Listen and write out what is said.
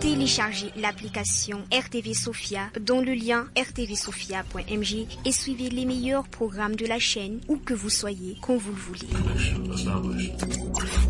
Téléchargez l'application RTV Sophia dans le lien rtvsophia.mg et suivez les meilleurs programmes de la chaîne où que vous soyez, quand vous le voulez.